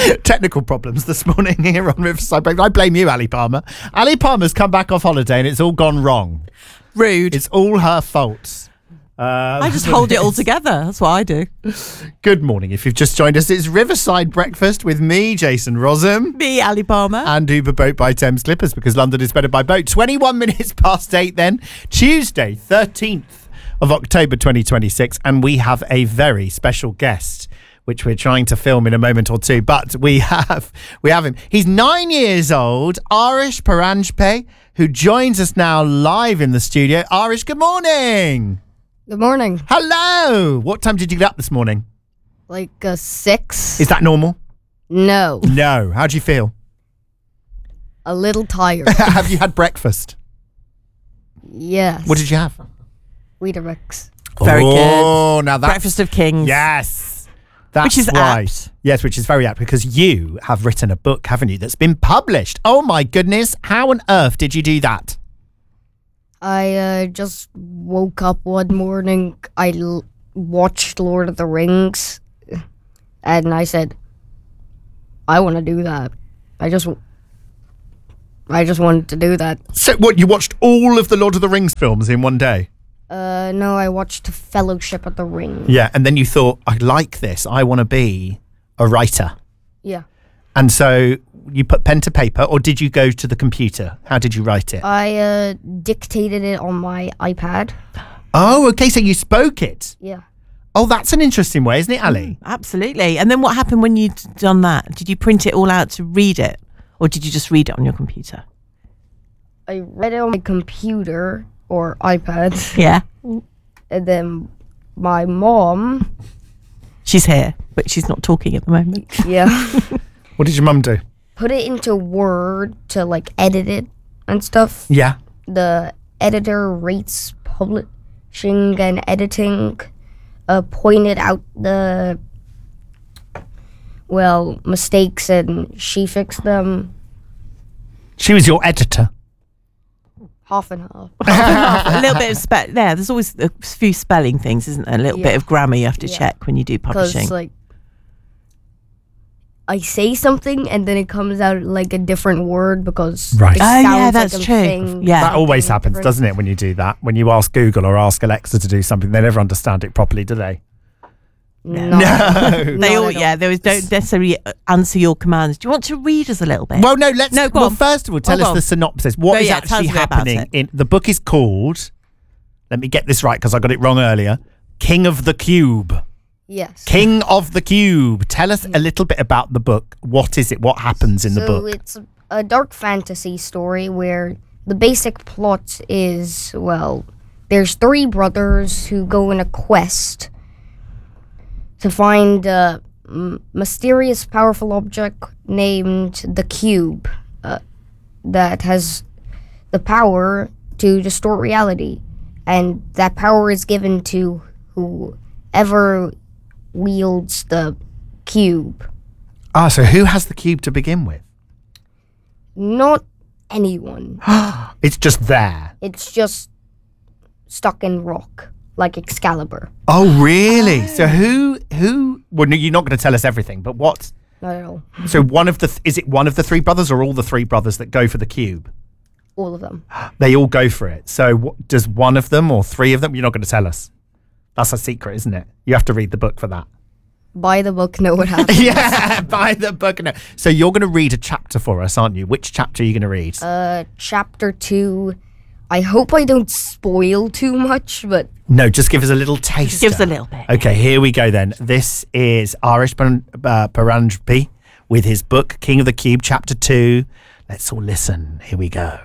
Technical problems this morning here on Riverside Breakfast. I blame you, Ali Palmer. Ali Palmer's come back off holiday and it's all gone wrong. Rude. It's all her fault. I just hold it all together. That's what I do. Good morning. If you've just joined us, it's Riverside Breakfast with me, Jason Rossum. Me, Ali Palmer. And Uber Boat by Thames Clippers, because London is better by boat. 21 minutes past 8 then. Tuesday, 13th of October 2026. And we have a very special guest, which we're trying to film in a moment or two. But we have him. He's 9 years old, Arish Paranjpe, who joins us now live in the studio. Arish, good morning. Good morning. Hello. What time did you get up this morning? Like 6. Is that normal? No. No. How do you feel? A little tired. Have you had breakfast? Yes. What did you have? Weetabix. Very good. Oh, now that's... Breakfast of Kings. Yes. That's Which is right. apt. Yes, which is very apt, because you have written a book, haven't you, that's been published. Oh, my goodness. How on earth did you do that? I just woke up one morning. I watched Lord of the Rings, and I said, I want to do that. I just wanted to do that. So what, you watched all of the Lord of the Rings films in one day? No, I watched Fellowship of the Ring. Yeah, and then you thought, I like this. I want to be a writer. Yeah. And so you put pen to paper, or did you go to the computer? How did you write it? I dictated it on my iPad. Oh, okay, so you spoke it. Yeah. Oh, that's an interesting way, isn't it, Ali? Absolutely. And then what happened when you'd done that? Did you print it all out to read it? Or did you just read it on your computer? I read it on my computer or iPad. Yeah. And then my mom... She's here, but she's not talking at the moment. Yeah. What did your mum do? Put it into Word to edit it and stuff. Yeah. The editor rates publishing and editing, pointed out the mistakes, and she fixed them. She was your editor. Half and half. A little bit of there's always a few spelling things, isn't there? A little bit of grammar you have to check when you do publishing. Because I say something and then it comes out like a different word because Right. it Oh, sounds yeah, that's like a true. thing. Yeah. That always something happens, different. doesn't it, when you do that? When you ask Google or ask Alexa to do something, they never understand it properly, do they? No. They all, they don't necessarily answer your commands. Do you want to read us a little bit? Well, no, go on. first of all, tell go us on. the synopsis. What is tell us actually a bit about happening it. in the book is called, let me get this right because I got it wrong earlier, King of the Cube. Yes. King of the Cube. Tell us a little bit about the book. What is it? What happens in the book? So it's a dark fantasy story where the basic plot is, there's 3 brothers who go on a quest to find a mysterious, powerful object named the Cube that has the power to distort reality. And that power is given to whoever wields the cube. So who has the cube to begin with? Not anyone. It's just there. It's just stuck in rock, like Excalibur. Oh, really? So who, well, no, you're not going to tell us everything, but what? Not at all. So is it one of the 3 brothers or all the 3 brothers that go for the cube? All of them. They all go for it. So does one of them or 3 of them? You're not going to tell us. That's a secret, isn't it? You have to read the book for that. Buy the book, know what happens. Yeah, buy the book. No. So you're going to read a chapter for us, aren't you? Which chapter are you going to read? Chapter 2. I hope I don't spoil too much, but... No, just give us a little taste. Give us a little bit. Okay, here we go then. This is Arish Paranjpe with his book, King of the Cube, Chapter 2. Let's all listen. Here we go.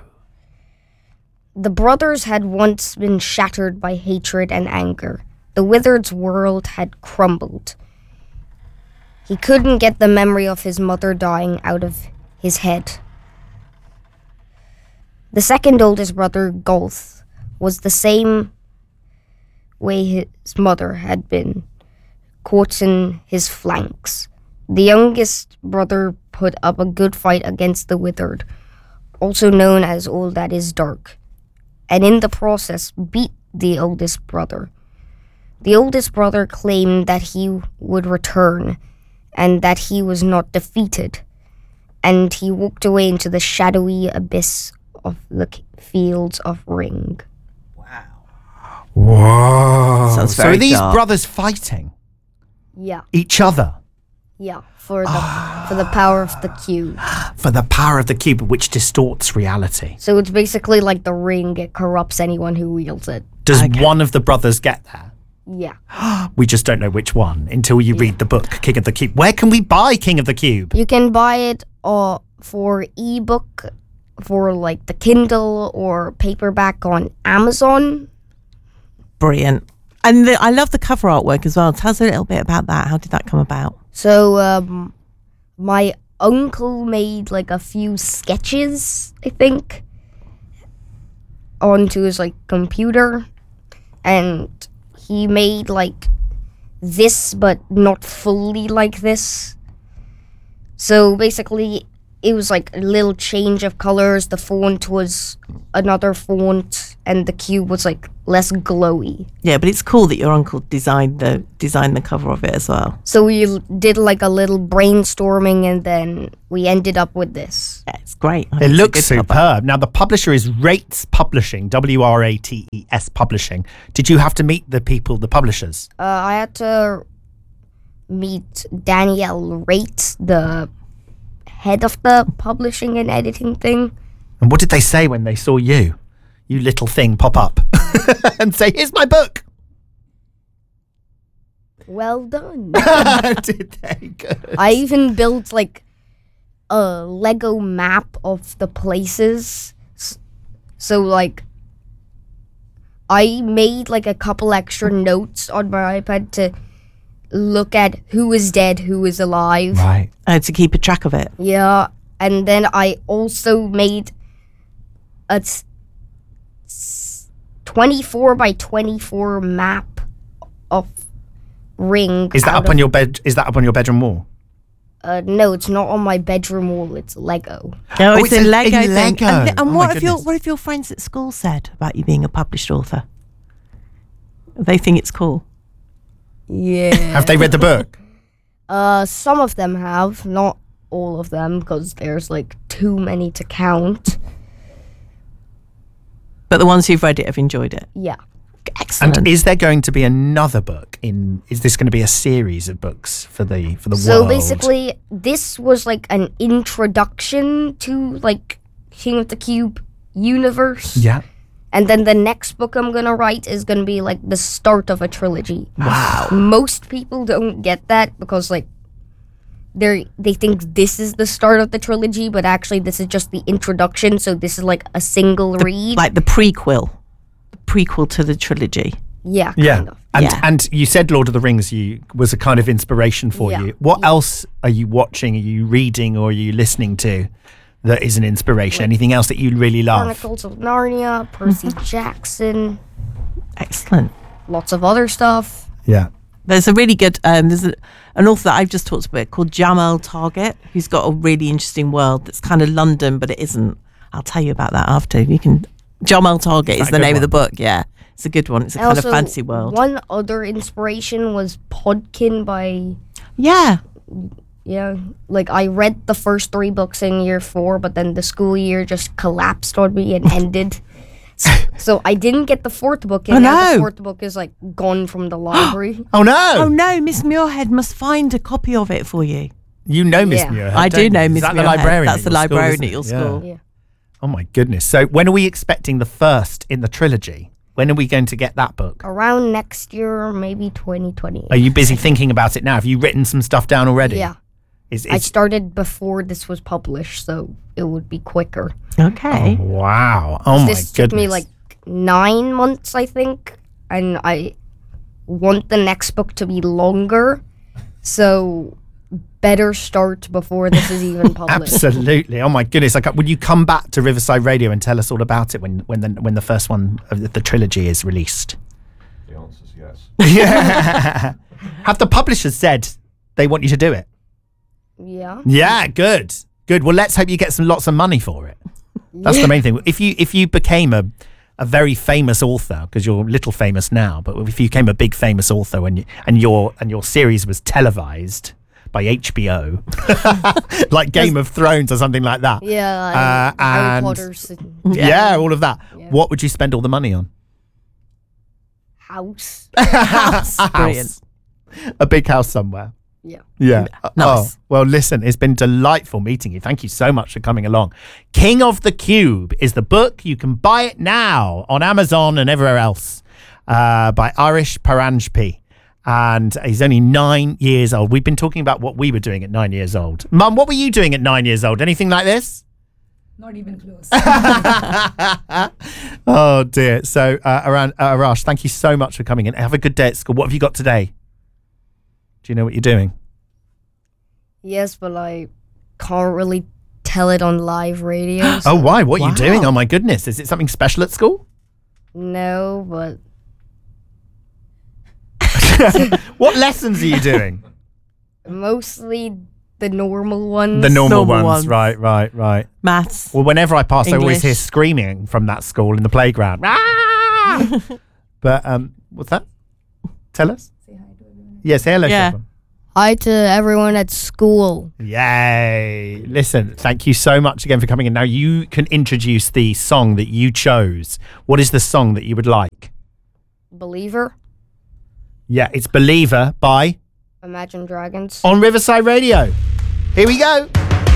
The brothers had once been shattered by hatred and anger. The wizard's world had crumbled. He couldn't get the memory of his mother dying out of his head. The second oldest brother, Golth, was the same way his mother had been, caught in his flanks. The youngest brother put up a good fight against the withered, also known as All That Is Dark, and in the process beat the oldest brother. The oldest brother claimed that he would return and that he was not defeated. And he walked away into the shadowy abyss of the fields of Ring. Whoa. Sounds So very are these dark. brothers fighting Yeah, each other yeah, for the power of the cube. for the power of the cube, which distorts reality? So it's basically like the Ring. It corrupts anyone who wields it. Does one of the brothers get there? Yeah. We just don't know which one until you read the book, King of the Cube. Where can we buy King of the Cube? You can buy it for ebook, for like the Kindle or paperback on Amazon. Brilliant. And I love the cover artwork as well. Tell us a little bit about that. How did that come about? So my uncle made like a few sketches, I think, onto his like computer, and he made like this but not fully like this. So basically it was like a little change of colors. The font was another font and the cube was like less glowy. Yeah, but it's cool that your uncle designed the cover of it as well. So we did like a little brainstorming and then we ended up with this. Yeah, it's great. It looks superb. Now, the publisher is Rates Publishing, WRATES Publishing. Did you have to meet the publishers? I had to meet Danielle Rate, the head of the publishing and editing thing. And what did they say when they saw you little thing pop up and say, "Here's my book"? Well done. Did they? Good. I even built like a Lego map of the places. So like I made like a couple extra notes on my iPad to look at who is dead, who is alive. Right. To keep a track of it. Yeah, and then I also made a 24 by 24 map of Ring. Is that up on your bed? Is that up on your bedroom wall? No, it's not on my bedroom wall. It's Lego. Oh, Oh, it's it's a a Lego thing. Lego. And Oh my what have goodness. your friends at school said about you being a published author? They think it's cool. Yeah. Have they read the book? Some of them have, not all of them, because there's like too many to count. But the ones who've read it have enjoyed it. Yeah. Excellent. And is there going to be another book is this going to be a series of books for the So world? basically, this was like an introduction to like King of the Cube universe. Yeah. And then the next book I'm gonna write is gonna be like the start of a trilogy. Wow. Most people don't get that because like they think this is the start of the trilogy, but actually this is just the introduction. So this is like a single read. Like the prequel to the trilogy. Yeah, Yeah. kind of. And Yeah. and you said Lord of the Rings was a kind of inspiration for Yeah. you. What else are you watching? Are you reading or are you listening to that is an inspiration? Anything else that you really love? Chronicles of Narnia, Percy Jackson, Excellent. lots of other stuff. Yeah. There's a really good, an author that I've just talked about called Jamal Target, who's got a really interesting world that's kind of London, but it isn't. I'll tell you about that after. Jamal Target is that a the good name of the one? book, yeah. It's a good one. It's a And kind of also, fancy world. One other inspiration was Podkin by, Yeah. like I read the first 3 books in year 4, but then the school year just collapsed on me and ended. So I didn't get the 4th book, and Oh, now no. the 4th book is like gone from the library. Oh no! Oh no, Miss Muirhead must find a copy of it for you. You know Miss Yeah. Muirhead. I don't do you? know Is Miss that the Muirhead. librarian That's at the your school, librarian isn't at it? your Yeah. school. Yeah. Oh my goodness. So when are we expecting the first in the trilogy? When are we going to get that book? Around next year, maybe 2020. Are you busy thinking about it now? Have you written some stuff down already? Yeah. I started before this was published, so it would be quicker. Okay. Wow. Oh my This goodness. took me like 9 months, I think, and I want the next book to be longer, so better start before this is even published. Absolutely. Oh my goodness. Like, would you come back to Riverside Radio and tell us all about it when the first one of the trilogy is released? The answer is yes. Yeah. Have the publishers said they want you to do it? Yeah. Yeah, good. Good. Well, let's hope you get lots of money for it. That's the main thing. If you became a very famous author, because you're little famous now, but if you became a big famous author and your series was televised by HBO, like Game of Thrones or something like that. Yeah, Harry and- Potter's Yeah, all of that. Yeah. What would you spend all the money on? house. A Brilliant. house. A big house somewhere. Yeah. Yeah. Nice. Oh, well, listen, it's been delightful meeting you. Thank you so much for coming along. King of the Cube is the book. You can buy it now on Amazon and everywhere else by Arish Paranjpi. And he's only 9 years old. We've been talking about what we were doing at 9 years old. Mum, what were you doing at 9 years old? Anything like this? Not even close. Oh, dear. So, Arash, thank you so much for coming in. Have a good day at school. What have you got today? Do you know what you're doing? Yes, but I can't really tell it on live radio. Oh, so why? What are you Wow. doing? Oh, my goodness. Is it something special at school? no, but What lessons are you doing? mostly the normal ones. The normal Normal ones. ones. Right. Maths. Well, whenever I pass, I always English. hear screaming from that school in the playground. Ah! But what's that? Tell us. Say hi to everyone. Yes, hello, Yeah. Stefan. Hi to everyone at school. Yay. Listen, thank you so much again for coming in. Now you can introduce the song that you chose. What is the song that you would like? Believer, Yeah, it's Believer by Imagine Dragons. On Riverside Radio. Here we go.